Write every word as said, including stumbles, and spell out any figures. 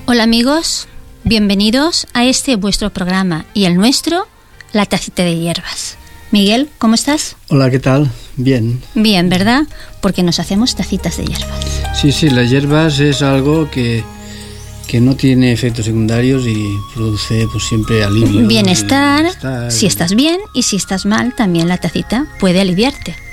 Hola amigos, bienvenidos a este vuestro programa y el nuestro, La Tacita de Hierbas. Miguel, ¿cómo estás? Hola, ¿qué tal? Bien. Bien, ¿verdad? Porque nos hacemos tacitas de hierbas. Sí, sí, las hierbas es algo que, que no tiene efectos secundarios y produce pues siempre alivio. Bienestar, bienestar. Si estás bien y si estás mal, también la tacita puede aliviarte.